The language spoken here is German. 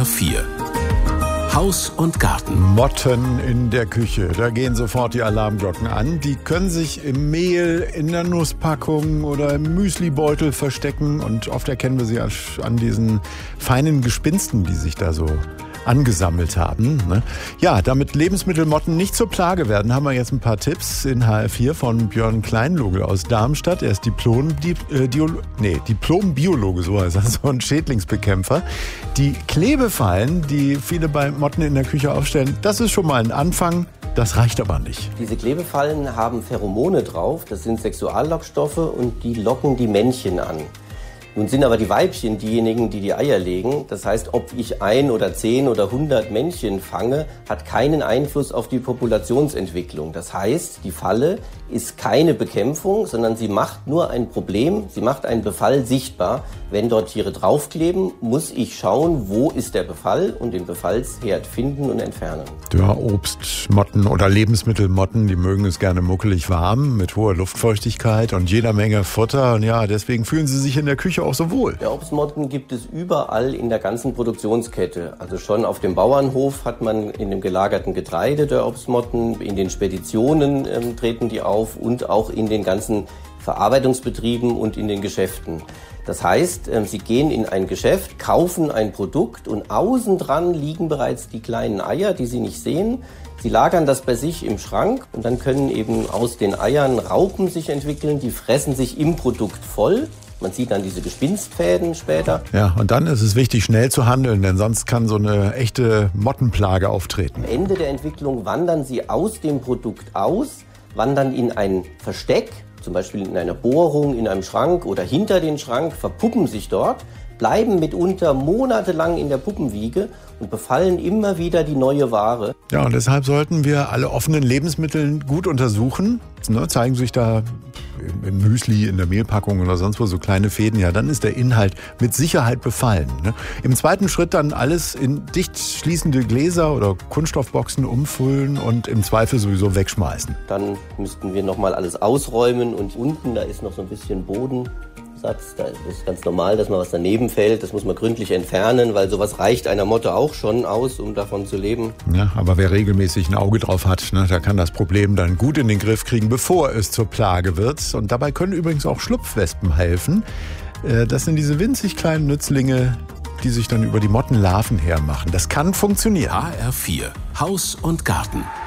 HR4 Haus und Garten. Motten in der Küche, da gehen sofort die Alarmglocken an. Die können sich im Mehl, in der Nusspackung oder im Müslibeutel verstecken. Und oft erkennen wir sie an diesen feinen Gespinsten, die sich da so angesammelt haben. Ja, damit Lebensmittelmotten nicht zur Plage werden, haben wir jetzt ein paar Tipps in HR4 von Björn Kleinlogel aus Darmstadt. Er ist Diplom-Biologe, so heißt das, und Schädlingsbekämpfer. Die Klebefallen, die viele bei Motten in der Küche aufstellen, das ist schon mal ein Anfang. Das reicht aber nicht. Diese Klebefallen haben Pheromone drauf, das sind Sexuallockstoffe und die locken die Männchen an. Nun sind aber die Weibchen diejenigen, die die Eier legen. Das heißt, ob ich 1 oder 10 oder 100 Männchen fange, hat keinen Einfluss auf die Populationsentwicklung. Das heißt, die Falle ist keine Bekämpfung, sondern sie macht nur ein Problem, sie macht einen Befall sichtbar. Wenn dort Tiere draufkleben, muss ich schauen, wo ist der Befall und den Befallsherd finden und entfernen. Ja, Obstmotten oder Lebensmittelmotten, die mögen es gerne muckelig warm, mit hoher Luftfeuchtigkeit und jeder Menge Futter. Und ja, deswegen fühlen sie sich in der Küche auch so wohl. Ja, Obstmotten gibt es überall in der ganzen Produktionskette. Also schon auf dem Bauernhof hat man in dem gelagerten Getreide der Obstmotten, in den Speditionen treten die auf und auch in den ganzen Verarbeitungsbetrieben und in den Geschäften. Das heißt, Sie gehen in ein Geschäft, kaufen ein Produkt und außen dran liegen bereits die kleinen Eier, die Sie nicht sehen. Sie lagern das bei sich im Schrank und dann können eben aus den Eiern Raupen sich entwickeln, die fressen sich im Produkt voll. Man sieht dann diese Gespinstfäden später. Ja, und dann ist es wichtig, schnell zu handeln, denn sonst kann so eine echte Mottenplage auftreten. Am Ende der Entwicklung wandern sie aus dem Produkt aus, wandern in ein Versteck, zum Beispiel in einer Bohrung, in einem Schrank oder hinter den Schrank, verpuppen sich dort, bleiben mitunter monatelang in der Puppenwiege und befallen immer wieder die neue Ware. Ja, und deshalb sollten wir alle offenen Lebensmittel gut untersuchen. Zeigen sich da im Müsli, in der Mehlpackung oder sonst wo so kleine Fäden, ja, dann ist der Inhalt mit Sicherheit befallen. Im zweiten Schritt dann alles in dicht schließende Gläser oder Kunststoffboxen umfüllen und im Zweifel sowieso wegschmeißen. Dann müssten wir nochmal alles ausräumen und unten, da ist noch so ein bisschen Bodensatz. Da ist es ganz normal, dass mal was daneben fällt. Das muss man gründlich entfernen, weil sowas reicht einer Motte auch schon aus, um davon zu leben. Ja, aber wer regelmäßig ein Auge drauf hat, der kann das Problem dann gut in den Griff kriegen, bevor es zur Plage wird. Und dabei können übrigens auch Schlupfwespen helfen. Das sind diese winzig kleinen Nützlinge, die sich dann über die Mottenlarven hermachen. Das kann funktionieren. HR4 Haus und Garten.